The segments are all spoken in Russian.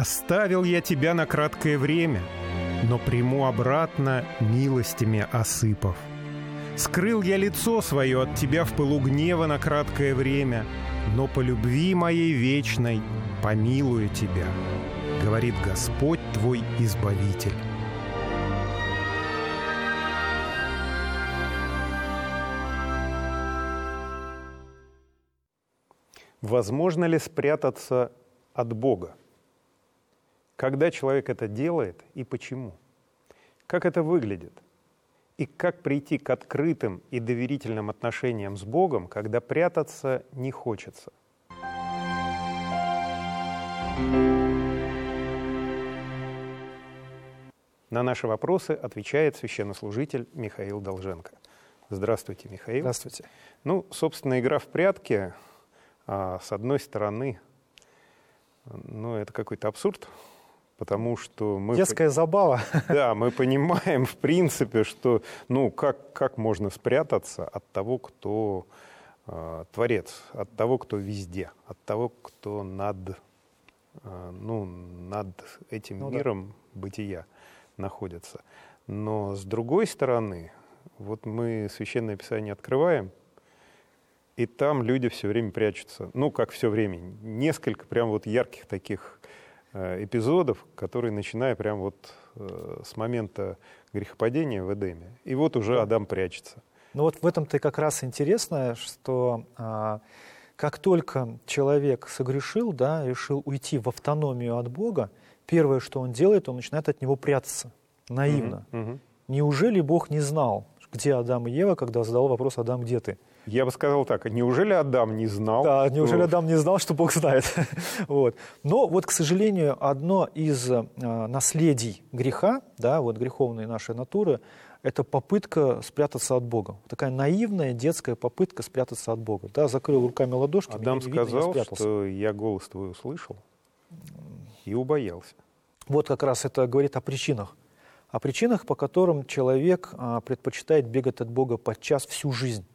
Оставил я тебя на краткое время, но приму обратно, милостями осыпав. Скрыл я лицо свое от тебя в пылу гнева на краткое время, но по любви моей вечной помилую тебя, говорит Господь твой Избавитель. Возможно ли спрятаться от Бога? Когда человек это делает и почему? Как это выглядит? И как прийти к открытым и доверительным отношениям с Богом, когда прятаться не хочется? На наши вопросы отвечает священнослужитель Михаил Долженко. Здравствуйте, Михаил. Здравствуйте. Ну, собственно, игра в прятки, с одной стороны, это какой-то абсурд, потому что мы... Детская забава. Да, мы понимаем, в принципе, что, как можно спрятаться от того, кто творец, от того, кто везде, от того, кто над этим миром бытия находится. Но с другой стороны, вот мы Священное Писание открываем, и там люди все время прячутся. Как все время. Несколько прям вот ярких таких эпизодов, которые, начиная прям вот с момента грехопадения в Эдеме. И вот уже Адам прячется. Вот в этом-то как раз интересно, что как только человек согрешил, решил уйти в автономию от Бога, первое, что он делает, он начинает от него прятаться. Наивно. Неужели Бог не знал, где Адам и Ева, когда задал вопрос: «Адам, где ты?» Я бы сказал так: неужели Адам не знал? Да, неужели Адам не знал, что Бог знает? Но вот, к сожалению, одно из наследий греха, греховной нашей натуры, это попытка спрятаться от Бога. Такая наивная детская попытка спрятаться от Бога. Закрыл руками ладошки. Адам сказал, что я голос твой услышал и убоялся. Вот как раз это говорит о причинах. О причинах, по которым человек предпочитает бегать от Бога подчас всю жизнь.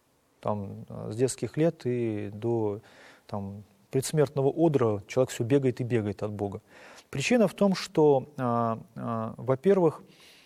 С детских лет и до предсмертного одра человек все бегает и бегает от Бога. Причина в том, что, во-первых,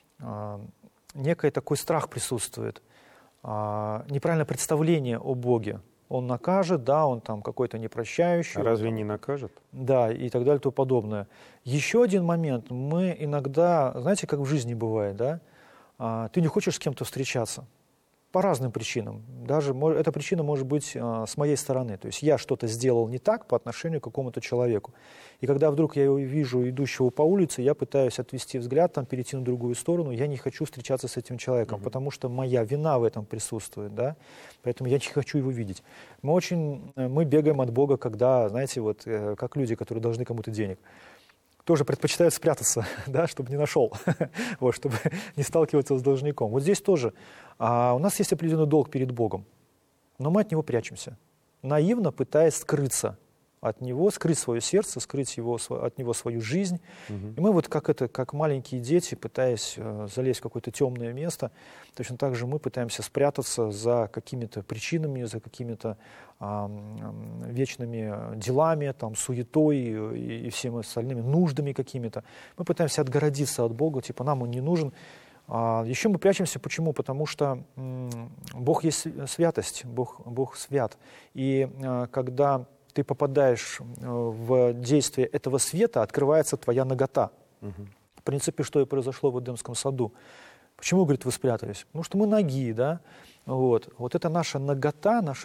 некий такой страх присутствует, неправильное представление о Боге. Он накажет, он какой-то непрощающий. А разве не накажет? Да, и так далее, и тому подобное. Еще один момент. Мы иногда, знаете, как в жизни бывает, ты не хочешь с кем-то встречаться. По разным причинам. Даже эта причина может быть с моей стороны. То есть я что-то сделал не так по отношению к какому-то человеку. И когда вдруг я его вижу идущего по улице, я пытаюсь отвести взгляд, перейти на другую сторону. Я не хочу встречаться с этим человеком, потому что моя вина в этом присутствует. Поэтому я не хочу его видеть. Мы бегаем от Бога, когда, знаете, как люди, которые должны кому-то денег, тоже предпочитают спрятаться, чтобы не нашел, чтобы не сталкиваться с должником. Вот здесь тоже. У нас есть определенный долг перед Богом, но мы от него прячемся, наивно пытаясь скрыться от него, скрыть свое сердце, скрыть от него свою жизнь. И мы как маленькие дети, пытаясь залезть в какое-то темное место, точно так же мы пытаемся спрятаться за какими-то причинами, за какими-то вечными делами, суетой и всеми остальными нуждами какими-то. Мы пытаемся отгородиться от Бога, нам он не нужен. Еще мы прячемся. Почему? Потому что Бог есть святость, Бог свят. И когда ты попадаешь в действие этого света, открывается твоя нагота. В принципе, что и произошло в Эдемском саду. Почему, говорит, вы спрятались? Потому что мы наги, Вот это наша нагота, наша